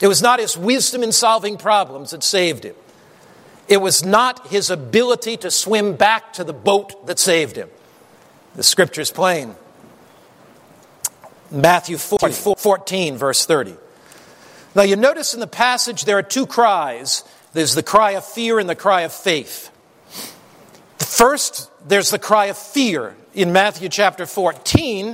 It was not his wisdom in solving problems that saved him. It was not his ability to swim back to the boat that saved him. The scripture is plain. Matthew 14, verse 30. Now you notice in the passage there are two cries. There's the cry of fear and the cry of faith. First, there's the cry of fear in Matthew chapter 14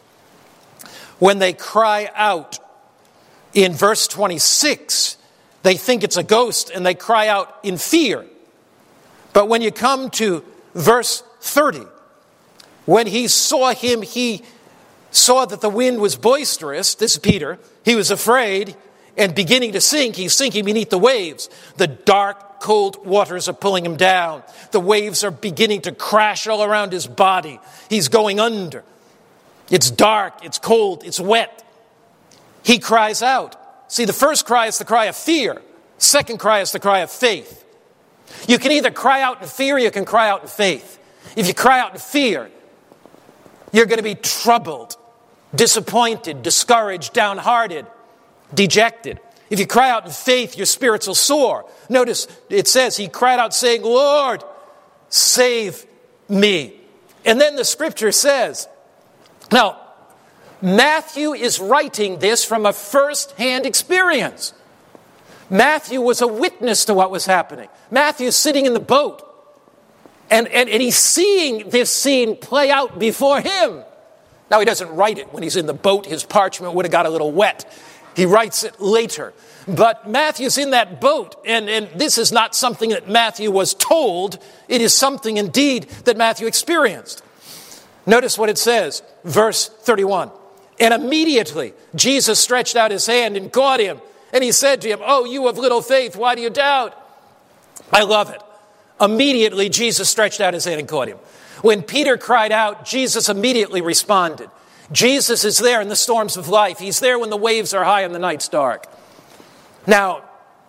when they cry out. In verse 26, they think it's a ghost and they cry out in fear. But when you come to verse 30, when he saw him, he saw that the wind was boisterous. This is Peter. He was afraid and beginning to sink. He's sinking beneath the waves. The dark, cold waters are pulling him down. The waves are beginning to crash all around his body. He's going under. It's dark, it's cold, it's wet. He cries out. See, the first cry is the cry of fear. Second cry is the cry of faith. You can either cry out in fear or you can cry out in faith. If you cry out in fear, you're going to be troubled, disappointed, discouraged, downhearted, dejected. If you cry out in faith, your spirits will soar. Notice it says he cried out saying, Lord, save me. And then the scripture says, now, Matthew is writing this from a first-hand experience. Matthew was a witness to what was happening. Matthew's sitting in the boat, and he's seeing this scene play out before him. Now, he doesn't write it when he's in the boat. His parchment would have got a little wet. He writes it later. But Matthew's in that boat, and this is not something that Matthew was told. It is something, indeed, that Matthew experienced. Notice what it says, verse 31. And immediately Jesus stretched out his hand and caught him. And he said to him, oh, you of little faith, why do you doubt? I love it. Immediately Jesus stretched out his hand and caught him. When Peter cried out, Jesus immediately responded. Jesus is there in the storms of life. He's there when the waves are high and the night's dark. Now,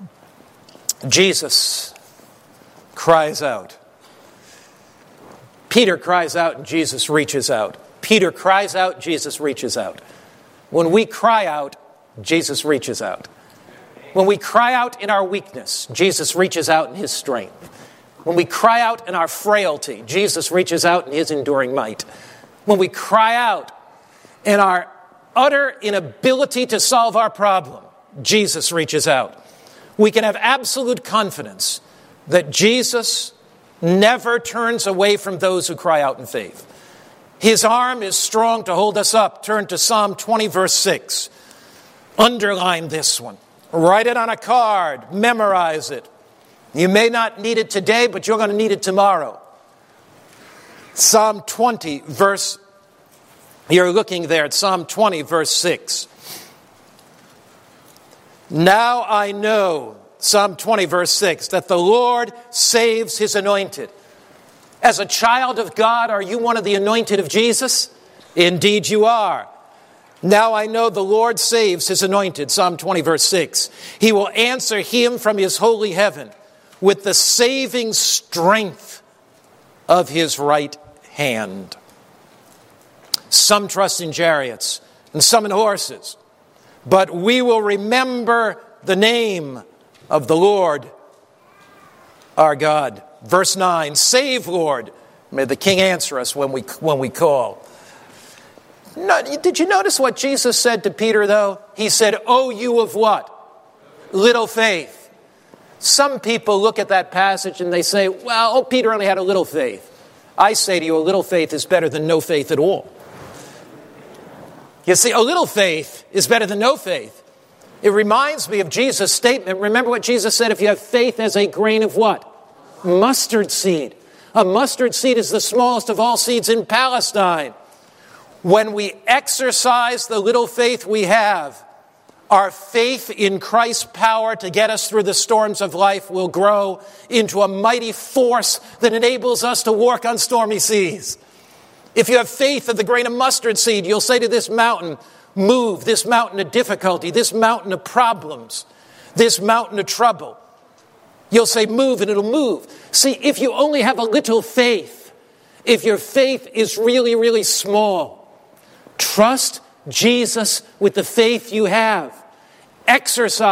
Jesus cries out. Peter cries out and Jesus reaches out. Peter cries out, Jesus reaches out. When we cry out, Jesus reaches out. When we cry out in our weakness, Jesus reaches out in his strength. When we cry out in our frailty, Jesus reaches out in his enduring might. When we cry out in our utter inability to solve our problem, Jesus reaches out. We can have absolute confidence that Jesus never turns away from those who cry out in faith. His arm is strong to hold us up. Turn to Psalm 20, verse 6. Underline this one. Write it on a card. Memorize it. You may not need it today, but you're going to need it tomorrow. Psalm 20, verse, you're looking there at Psalm 20, verse 6. Now I know, Psalm 20, verse 6, that the Lord saves his anointed. As a child of God, are you one of the anointed of Jesus? Indeed you are. Now I know the Lord saves his anointed, Psalm 20, verse 6. He will answer him from his holy heaven with the saving strength of his right hand. Some trust in chariots and some in horses, but we will remember the name of the Lord our God. Verse 9, save, Lord. May the King answer us when we call. Did you notice what Jesus said to Peter, though? He said, oh, you of what? Little faith. Some people look at that passage and they say, well, Peter only had a little faith. I say to you, a little faith is better than no faith at all. You see, a little faith is better than no faith. It reminds me of Jesus' statement. Remember what Jesus said, if you have faith as a grain of what? Mustard seed. A mustard seed is the smallest of all seeds in Palestine. When we exercise the little faith we have, our faith in Christ's power to get us through the storms of life will grow into a mighty force that enables us to walk on stormy seas. If you have faith of the grain of mustard seed, you'll say to this mountain, move, this mountain of difficulty, this mountain of problems, this mountain of trouble. You'll say, move, and it'll move. See, if you only have a little faith, if your faith is really, really small, trust Jesus with the faith you have. Exercise